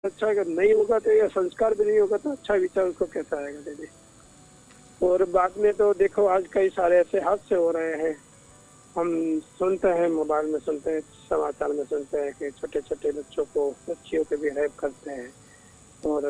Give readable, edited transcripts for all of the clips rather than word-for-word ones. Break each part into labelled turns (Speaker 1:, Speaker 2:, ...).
Speaker 1: अच्छा अगर नहीं होगा तो या संस्कार भी नहीं होगा तो अच्छा विचार उसको कैसा आएगा दीदी। और बाद में तो देखो आज कई सारे ऐसे हादसे हो रहे हैं, हम सुनते हैं, मोबाइल में सुनते हैं, समाचार में सुनते हैं कि छोटे छोटे बच्चों को, बच्चियों को भी रेप करते हैं और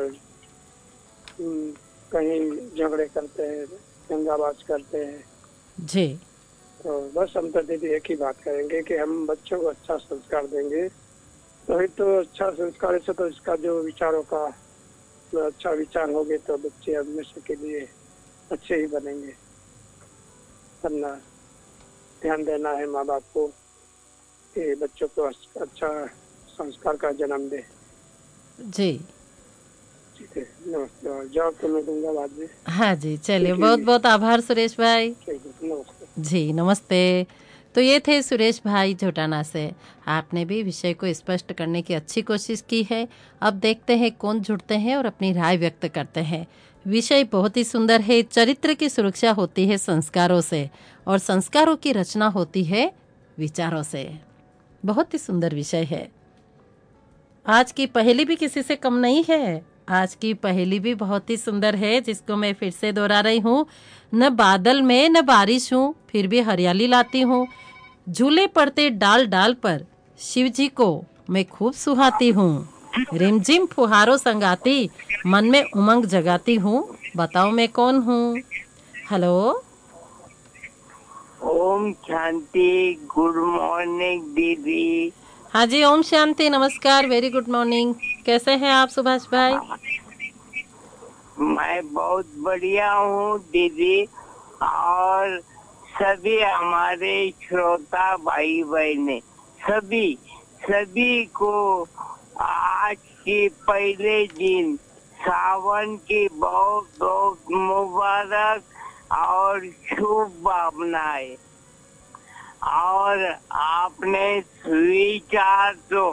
Speaker 1: कहीं झगड़े करते हैं, दंगाबाज करते हैं।
Speaker 2: जी।
Speaker 1: तो बस हम तो दीदी एक ही बात करेंगे कि हम बच्चों को अच्छा संस्कार देंगे, तभी तो अच्छा संस्कार से तो इसका जो विचारों का अच्छा विचार होंगे तो बच्चे हमेशा के लिए अच्छे ही बनेंगे। वरना ध्यान देना है माँ बाप को कि बच्चों को अच्छा संस्कार का जन्म दे।
Speaker 2: जी।
Speaker 1: ठीक है, नमस्ते। और जवाब तो मैं दूंगा बाद में।
Speaker 2: हाँ जी, चलिए,
Speaker 1: ठीक है
Speaker 2: बहुत
Speaker 1: जी।
Speaker 2: बहुत आभार सुरेश भाई।
Speaker 1: ठीक है, नमस्ते।
Speaker 2: जी, नमस्ते। तो ये थे सुरेश भाई झोटाना से। आपने भी विषय को स्पष्ट करने की अच्छी कोशिश की है। अब देखते हैं कौन जुड़ते हैं और अपनी राय व्यक्त करते हैं। विषय बहुत ही सुंदर है। चरित्र की सुरक्षा होती है संस्कारों से और संस्कारों की रचना होती है विचारों से। बहुत ही सुंदर विषय है। आज की पहेली भी किसी से कम नहीं है। आज की पहेली भी बहुत ही सुंदर है, जिसको मैं फिर से दोहरा रही हूँ। न बादल में न बारिश हूँ, फिर भी हरियाली लाती हूँ। झूले पड़ते डाल डाल पर, शिव जी को मैं खूब सुहाती हूँ। रिमझिम फुहारों संगाती, मन में उमंग जगाती हूँ। बताओ मैं कौन हूँ? Hello.
Speaker 3: Om Shanti. Good morning दीदी।
Speaker 2: हाँ जी, ओम शांति, नमस्कार, वेरी गुड मॉर्निंग। कैसे हैं आप सुभाष भाई?
Speaker 3: मैं बहुत बढ़िया हूँ दीदी। और सभी हमारे श्रोता भाई बहने, सभी सभी को आज के पहले दिन सावन की बहुत बहुत मुबारक और शुभ भावनाएं। और आपने विचार तो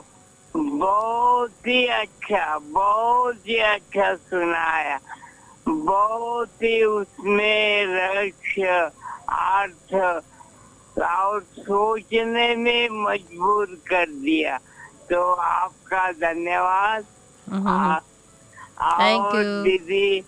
Speaker 3: बहुत ही अच्छा सुनाया। बहुत ही उसमें रहस्य, अर्थ और सोचने में मजबूर कर दिया। तो आपका धन्यवाद। आ-
Speaker 2: थैंक
Speaker 3: और
Speaker 2: यू।
Speaker 3: दीदी,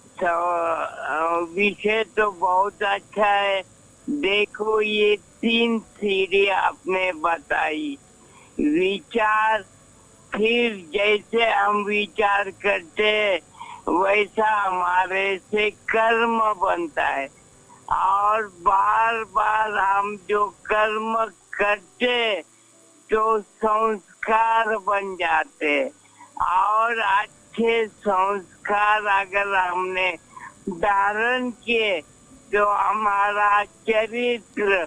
Speaker 3: विषय तो बहुत अच्छा है। देखो, ये 3 सीढ़ी आपने बताई। विचार, फिर जैसे हम विचार करते हैं वैसा हमारे से कर्म बनता है। और बार बार हम जो कर्म करते तो संस्कार बन जाते। और अच्छे संस्कार अगर हमने धारण किए तो हमारा चरित्र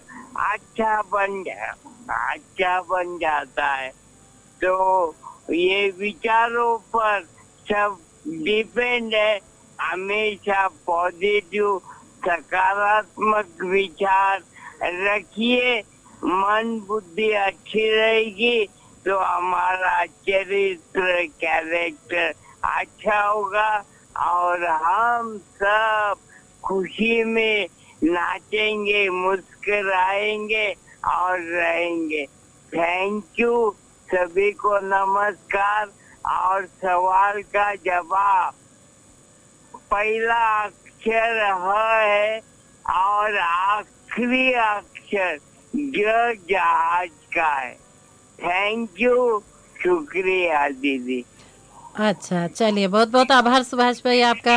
Speaker 3: अच्छा बन जाता है। तो ये विचारों पर सब डिपेंड है। हमेशा पॉजिटिव, सकारात्मक विचार रखिए। मन बुद्धि अच्छी रहेगी तो हमारा चरित्र, कैरेक्टर अच्छा होगा। और हम सब खुशी में नाचेंगे, मुस्कुराएंगे और रहेंगे। Thank you. सभी को नमस्कार। और सवाल का जवाब, पहला अक्षर ह है और आखिरी अक्षर जहाज का है। Thank you. शुक्रिया दीदी।
Speaker 2: अच्छा, चलिए, बहुत बहुत आभार सुभाष भाई आपका।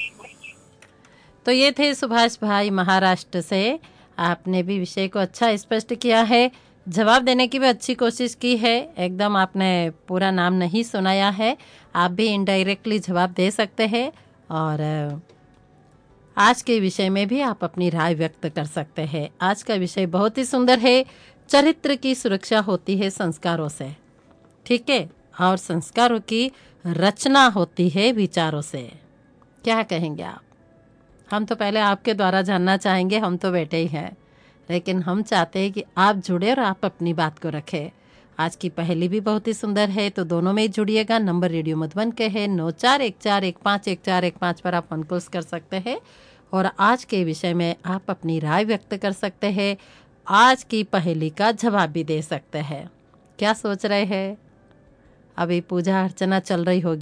Speaker 2: तो ये थे सुभाष भाई महाराष्ट्र से। आपने भी विषय को अच्छा स्पष्ट किया है, जवाब देने की भी अच्छी कोशिश की है। एकदम आपने पूरा नाम नहीं सुनाया है, आप भी इनडायरेक्टली जवाब दे सकते हैं। और आज के विषय में भी आप अपनी राय व्यक्त कर सकते हैं। आज का विषय बहुत ही सुंदर है। चरित्र की सुरक्षा होती है संस्कारों से, ठीक है, और संस्कारों की रचना होती है विचारों से। क्या कहेंगे आप? हम तो पहले आपके द्वारा जानना चाहेंगे, हम तो बैठे ही हैं, लेकिन हम चाहते हैं कि आप जुड़े और आप अपनी बात को रखें। आज की पहेली भी बहुत ही सुंदर है, तो दोनों में ही जुड़िएगा। नंबर रेडियो मधुबन के है 9414151415 पर आप फोन कॉल्स कर सकते हैं और आज के विषय में आप अपनी राय व्यक्त कर सकते हैं। आज की पहेली का जवाब भी दे सकते हैं। क्या सोच रहे हैं? अभी पूजा अर्चना चल रही होगी।